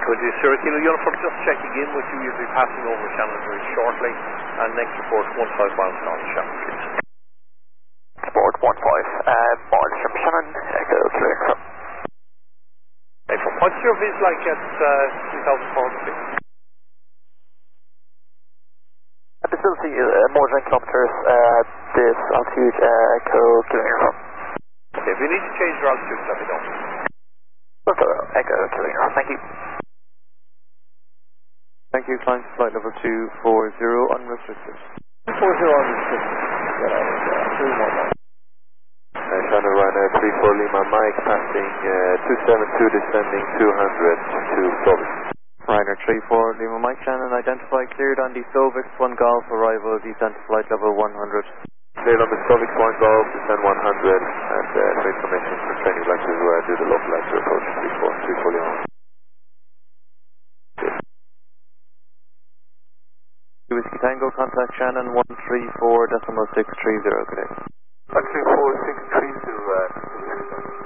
20 Kilo Uniform, just checking in with you. You'll be passing over Shannon very shortly. And next report, 15 miles an hour, Shannon, please. Sport 15 miles from Shannon, Echo Kilo Uniform. What's your vis like at 3,400 feet? At the facility, more than kilometers, this altitude, Echo Kilo Uniform. Okay, if you need to change your altitude, let me know. Echo Kilo Uniform, thank you. Thank you, climb to flight level 240 unrestricted. 240 unrestricted. Shannon Ryanair 34 Lima Mike passing 272 descending 200 to Sovix. Ryanair 34 Lima Mike Shannon, identify cleared on the Sovix 1 Golf, arrival descent to flight level 100. Cleared on the Sovix 1 Golf, descend 100 and for information for training lectures where I do the local lecture approach 34 Lima. Whiskey Tango, contact Shannon 134.630, good day. 134.630.